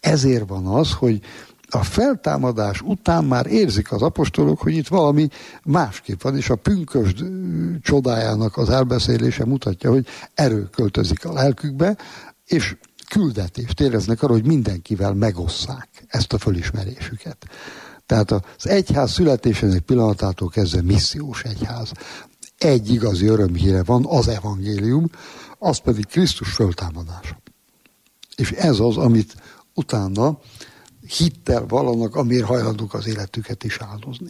ezért van az, hogy a feltámadás után már érzik az apostolok, hogy itt valami másképp van, és a pünkösd csodájának az elbeszélése mutatja, hogy erő költözik a lelkükbe, és küldetést éreznek arra, hogy mindenkivel megosszák ezt a fölismerésüket. Tehát az egyház születésének pillanatától kezdve missziós egyház. Egy igazi örömhíre van, az evangélium, az pedig Krisztus föltámadása. És ez az, amit utána hittel vallanak, amiért hajlandók az életüket is áldozni.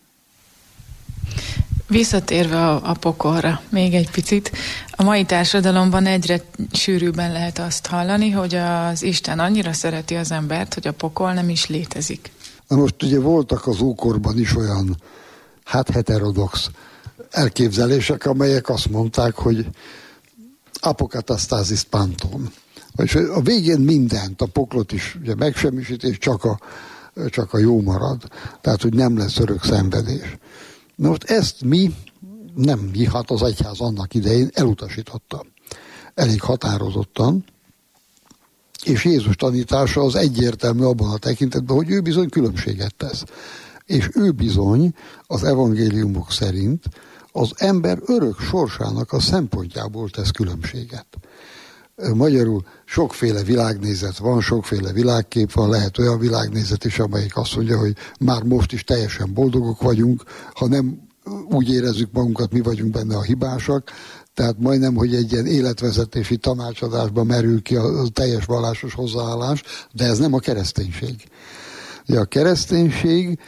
Visszatérve a pokolra még egy picit, a mai társadalomban egyre sűrűbben lehet azt hallani, hogy az Isten annyira szereti az embert, hogy a pokol nem is létezik. Na most ugye voltak az ókorban is olyan heterodox elképzelések, amelyek azt mondták, hogy apokatasztázis panton. Vagyis a végén mindent, a poklot is ugye megsemmisítés, csak a jó marad. Tehát, hogy nem lesz örök szenvedés. Na most ezt hát az egyház annak idején elutasította. Elég határozottan. És Jézus tanítása az egyértelmű abban a tekintetben, hogy ő bizony különbséget tesz. És ő bizony az evangéliumok szerint az ember örök sorsának a szempontjából tesz különbséget. Magyarul sokféle világnézet van, sokféle világkép van, lehet olyan világnézet is, amelyik azt mondja, hogy már most is teljesen boldogok vagyunk, ha nem úgy érezzük magunkat, mi vagyunk benne a hibásak, tehát majdnem, hogy egy ilyen életvezetési tanácsadásban merül ki a teljes vallásos hozzáállás, de ez nem a kereszténység. Ugye a kereszténység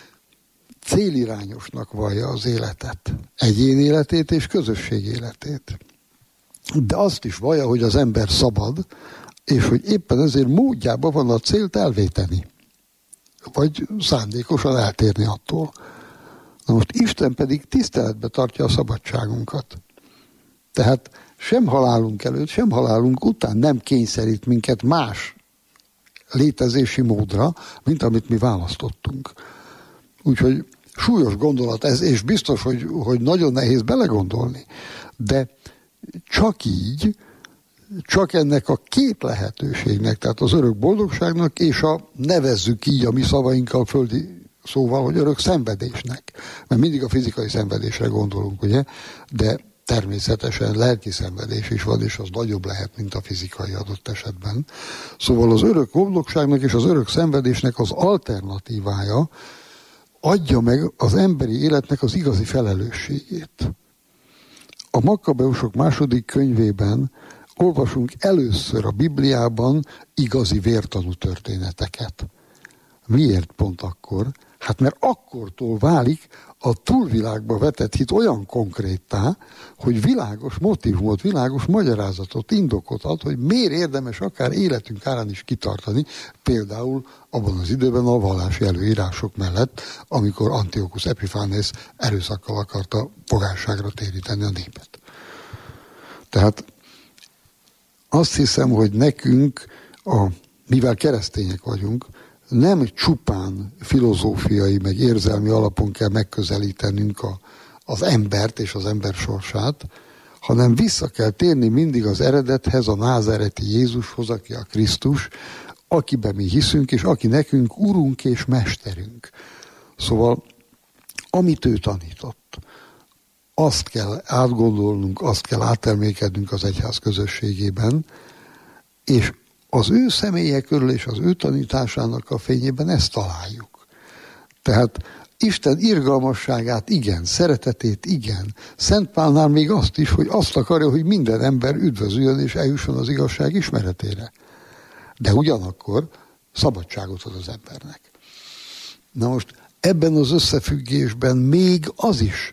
célirányosnak vallja az életet, egyén életét és közösség életét. De azt is vallja, hogy az ember szabad, és hogy éppen ezért módjában van a célt elvéteni. Vagy szándékosan eltérni attól. Na most Isten pedig tiszteletbe tartja a szabadságunkat. Tehát sem halálunk előtt, sem halálunk után nem kényszerít minket más létezési módra, mint amit mi választottunk. Úgyhogy súlyos gondolat ez, és biztos, hogy nagyon nehéz belegondolni. De csak így, csak ennek a két lehetőségnek, tehát az örök boldogságnak, és nevezzük így a mi szavainkkal földi szóval, hogy örök szenvedésnek. Mert mindig a fizikai szenvedésre gondolunk, ugye? De természetesen lelki szenvedés is van, és az nagyobb lehet, mint a fizikai adott esetben. Szóval az örök boldogságnak és az örök szenvedésnek az alternatívája adja meg az emberi életnek az igazi felelősségét. A Makkabeusok második könyvében olvasunk először a Bibliában igazi vértanú történeteket. Miért pont akkor? Hát mert akkortól válik a túlvilágba vetett hit olyan konkréttá, hogy világos motívumot, világos magyarázatot, indokot ad, hogy miért érdemes akár életünk árán is kitartani, például abban az időben a vallási előírások mellett, amikor Antiochus Epiphanes erőszakkal akarta fogásságra téríteni a népet. Tehát azt hiszem, hogy nekünk, mivel keresztények vagyunk, nem csupán filozófiai, meg érzelmi alapon kell megközelítenünk az embert és az ember sorsát, hanem vissza kell térni mindig az eredethez, a názáreti Jézushoz, aki a Krisztus, akiben mi hiszünk, és aki nekünk urunk és mesterünk. Szóval, amit ő tanított, azt kell átgondolnunk, azt kell átelmélkednünk az egyház közösségében, és az ő személye körül és az ő tanításának a fényében ezt találjuk. Tehát Isten irgalmasságát igen, szeretetét igen. Szent Pálnál még azt is, hogy azt akarja, hogy minden ember üdvözüljön és eljusson az igazság ismeretére. De ugyanakkor szabadságot ad az embernek. Na most ebben az összefüggésben még az is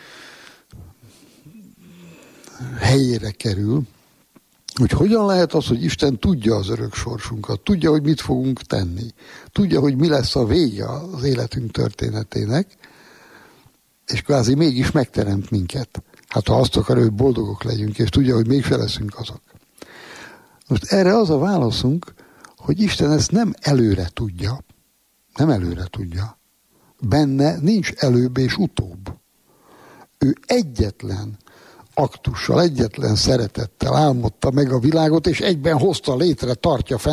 helyére kerül, hogy hogyan lehet az, hogy Isten tudja az örök sorsunkat, tudja, hogy mit fogunk tenni, tudja, hogy mi lesz a vége az életünk történetének, és kvázi mégis megteremt minket. Hát ha azt akarja, hogy boldogok legyünk, és tudja, hogy mégse leszünk azok. Most erre az a válaszunk, hogy Isten ezt nem előre tudja. Nem előre tudja. Benne nincs előbb és utóbb. Ő egyetlen aktussal, egyetlen szeretettel álmodta meg a világot, és egyben hozta létre, tartja fenn,